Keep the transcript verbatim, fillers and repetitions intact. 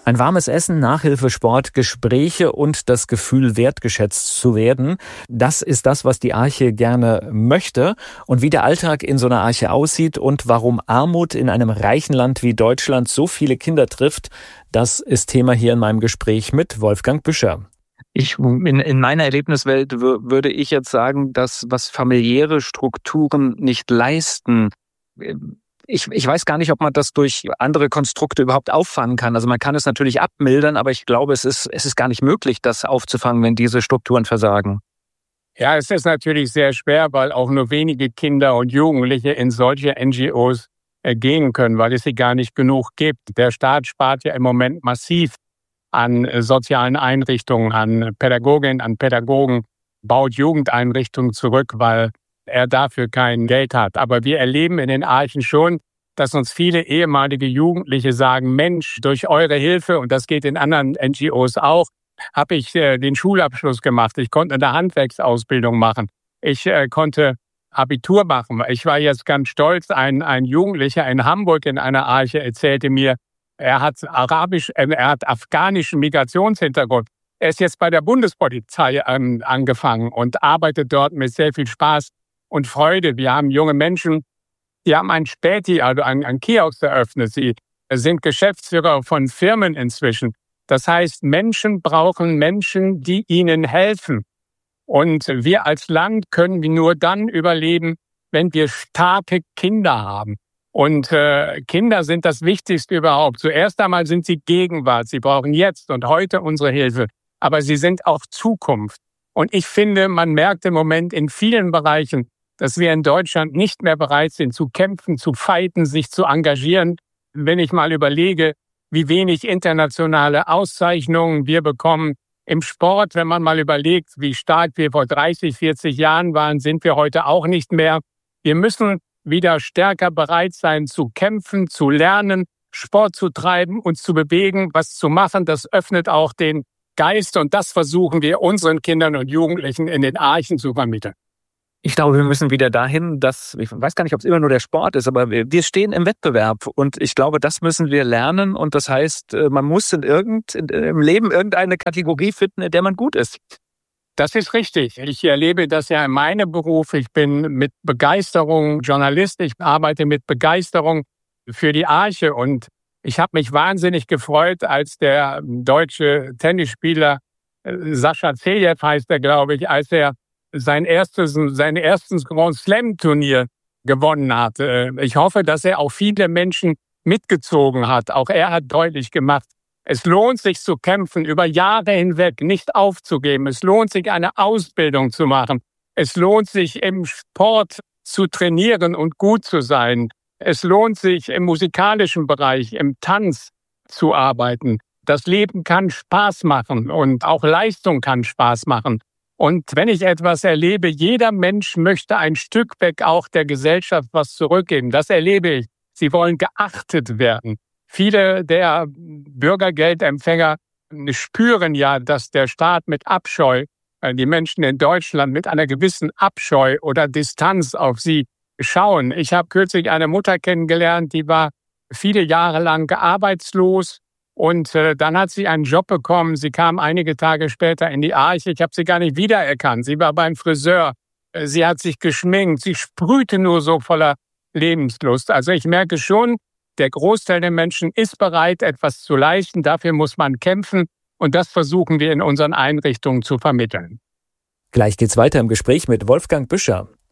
Ein warmes Essen, Nachhilfe, Sport, Gespräche und das Gefühl, wertgeschätzt zu werden. Das ist das, was die Arche gerne möchte. Und wie der Alltag in so einer Arche aussieht und warum Armut in einem reichen Land wie Deutschland so viele Kinder trifft, das ist Thema hier in meinem Gespräch mit Wolfgang Büscher. Ich, in, in meiner Erlebniswelt w- würde ich jetzt sagen, dass was familiäre Strukturen nicht leisten, Ich, ich weiß gar nicht, ob man das durch andere Konstrukte überhaupt auffangen kann. Also man kann es natürlich abmildern, aber ich glaube, es ist, es ist gar nicht möglich, das aufzufangen, wenn diese Strukturen versagen. Ja, es ist natürlich sehr schwer, weil auch nur wenige Kinder und Jugendliche in solche N G Os äh, gehen können, weil es sie gar nicht genug gibt. Der Staat spart ja im Moment massiv an äh, sozialen Einrichtungen, an Pädagoginnen, an Pädagogen, baut Jugendeinrichtungen zurück, weil er dafür kein Geld hat. Aber wir erleben in den Archen schon, dass uns viele ehemalige Jugendliche sagen, Mensch, durch eure Hilfe, und das geht in anderen N G Os auch, habe ich äh, den Schulabschluss gemacht. Ich konnte eine Handwerksausbildung machen. Ich äh, konnte Abitur machen. Ich war jetzt ganz stolz. Ein, ein Jugendlicher in Hamburg in einer Arche erzählte mir, er hat arabisch, äh, er hat afghanischen Migrationshintergrund. Er ist jetzt bei der Bundespolizei ähm, angefangen und arbeitet dort mit sehr viel Spaß und Freude. Wir haben junge Menschen, die haben ein Späti, also ein, ein Kiosk eröffnet. Sie sind Geschäftsführer von Firmen inzwischen. Das heißt, Menschen brauchen Menschen, die ihnen helfen. Und wir als Land können nur dann überleben, wenn wir starke Kinder haben. Und äh, Kinder sind das Wichtigste überhaupt. Zuerst einmal sind sie Gegenwart. Sie brauchen jetzt und heute unsere Hilfe. Aber sie sind auch Zukunft. Und ich finde, man merkt im Moment in vielen Bereichen, dass wir in Deutschland nicht mehr bereit sind zu kämpfen, zu fighten, sich zu engagieren. Wenn ich mal überlege, wie wenig internationale Auszeichnungen wir bekommen im Sport, wenn man mal überlegt, wie stark wir vor dreißig, vierzig Jahren waren, sind wir heute auch nicht mehr. Wir müssen wieder stärker bereit sein zu kämpfen, zu lernen, Sport zu treiben, uns zu bewegen, was zu machen. Das öffnet auch den Geist und das versuchen wir unseren Kindern und Jugendlichen in den Archen zu vermitteln. Ich glaube, wir müssen wieder dahin, dass, ich weiß gar nicht, ob es immer nur der Sport ist, aber wir stehen im Wettbewerb und ich glaube, das müssen wir lernen und das heißt, man muss in irgend, im Leben irgendeine Kategorie finden, in der man gut ist. Das ist richtig. Ich erlebe das ja in meinem Beruf. Ich bin mit Begeisterung Journalist. Ich arbeite mit Begeisterung für die Arche und ich habe mich wahnsinnig gefreut, als der deutsche Tennisspieler Sascha Zverev heißt er, glaube ich, als er sein erstes, sein erstes Grand Slam Turnier gewonnen hat. Ich hoffe, dass er auch viele Menschen mitgezogen hat. Auch er hat deutlich gemacht, es lohnt sich zu kämpfen, über Jahre hinweg nicht aufzugeben. Es lohnt sich, eine Ausbildung zu machen. Es lohnt sich, im Sport zu trainieren und gut zu sein. Es lohnt sich, im musikalischen Bereich, im Tanz zu arbeiten. Das Leben kann Spaß machen und auch Leistung kann Spaß machen. Und wenn ich etwas erlebe, jeder Mensch möchte ein Stück weg auch der Gesellschaft was zurückgeben. Das erlebe ich. Sie wollen geachtet werden. Viele der Bürgergeldempfänger spüren ja, dass der Staat mit Abscheu, die Menschen in Deutschland mit einer gewissen Abscheu oder Distanz auf sie schauen. Ich habe kürzlich eine Mutter kennengelernt, die war viele Jahre lang arbeitslos. Und äh, dann hat sie einen Job bekommen. Sie kam einige Tage später in die Arche. Ich habe sie gar nicht wiedererkannt. Sie war beim Friseur. Äh, sie hat sich geschminkt. Sie sprühte nur so voller Lebenslust. Also ich merke schon, der Großteil der Menschen ist bereit, etwas zu leisten. Dafür muss man kämpfen. Und das versuchen wir in unseren Einrichtungen zu vermitteln. Gleich geht's weiter im Gespräch mit Wolfgang Büscher.